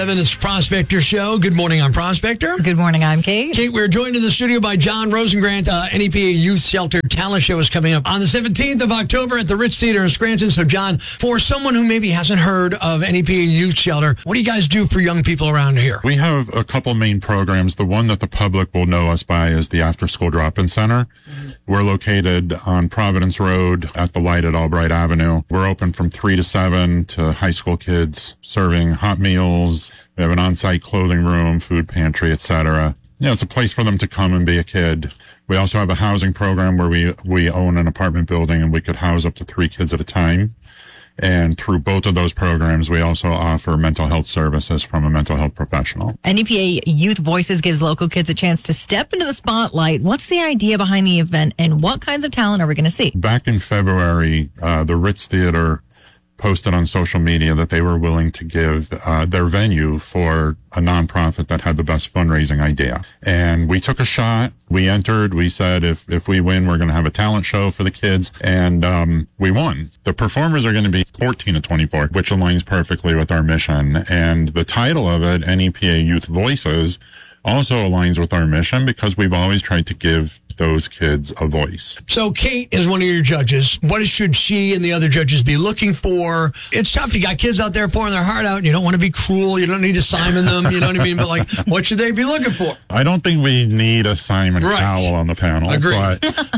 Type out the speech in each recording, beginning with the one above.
It's Prospector Show. Good morning, I'm Prospector. Good morning, I'm Kate. Kate, we're joined in the studio by John Rosengrant. NEPA Youth Shelter Talent Show is coming up on the 17th of October at the Ritz Theater in Scranton. So, John, for someone who maybe hasn't heard of NEPA Youth Shelter, what do you guys do for young people around here? We have a couple main programs. The one that the public will know us by is the After School Drop-In Center. We're located on Providence Road at the light at Albright Avenue. We're open from 3 to 7 to high school kids, serving hot meals. We have an on-site clothing room, food pantry, etc. It's a place for them to come and be a kid. We also have a housing program where we own an apartment building and we could house up to 3 kids at a time. And through both of those programs, we also offer mental health services from a mental health professional. NEPA Youth Voices gives local kids a chance to step into the spotlight. What's the idea behind the event and what kinds of talent are we going to see? Back in February, the Ritz Theater posted on social media that they were willing to give their venue for a nonprofit that had the best fundraising idea. And we took a shot. We entered. We said, if we win, we're going to have a talent show for the kids. And we won. The performers are going to be 14 to 24, which aligns perfectly with our mission. And the title of it, NEPA Youth Voices, also aligns with our mission because we've always tried to give those kids a voice. So Kate is one of your judges. What should she and the other judges be looking for? It's tough. You got kids out there pouring their heart out. And you don't want to be cruel. You don't need to Simon them. You know what I mean? But what should they be looking for? I don't think we need a Simon Cowell on the panel. Agreed. But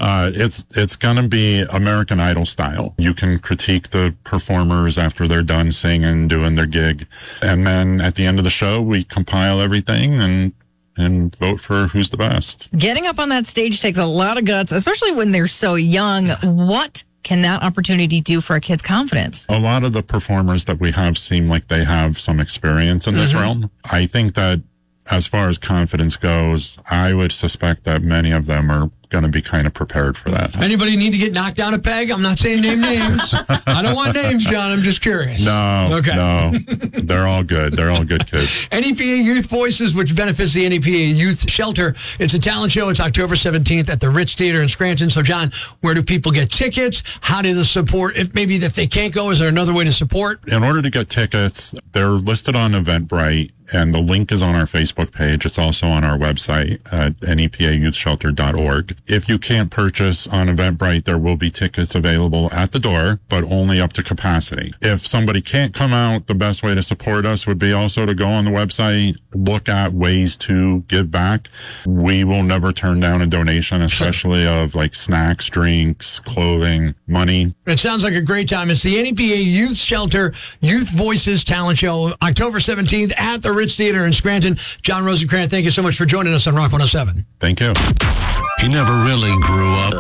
it's going to be American Idol style. You can critique the performers after they're done singing, doing their gig. And then at the end of the show, we compile everything and vote for who's the best. Getting up on that stage takes a lot of guts, especially when they're so young. What can that opportunity do for a kid's confidence? A lot of the performers that we have seem like they have some experience in this realm. I think that as far as confidence goes, I would suspect that many of them are going to be kind of prepared for that. Anybody need to get knocked down a peg? I'm not saying name names. I don't want names, John. I'm just curious. No. They're all good. They're all good kids. NEPA Youth Voices, which benefits the NEPA Youth Shelter. It's a talent show. It's October 17th at the Ritz Theater in Scranton. So, John, where do people get tickets? How do they support? If they can't go, is there another way to support? In order to get tickets, they're listed on Eventbrite, and the link is on our Facebook page. It's also on our website at nepayouthshelter.org. If you can't purchase on Eventbrite, there will be tickets available at the door, but only up to capacity. If somebody can't come out, the best way to support us would be also to go on the website, look at ways to give back. We will never turn down a donation, especially of snacks, drinks, clothing, money. It sounds like a great time. It's the NEPA Youth Shelter Youth Voices Talent Show, October 17th at the Ritz Theater in Scranton. John Rosenkrantz, thank you so much for joining us on Rock 107. Thank you. He never really grew up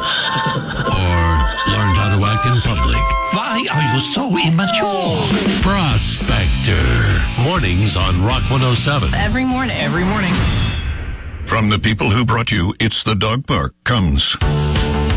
or learned how to act in public. Why are you so immature? Prospector. Mornings on Rock 107. Every morning. From the people who brought you It's the Dog Park comes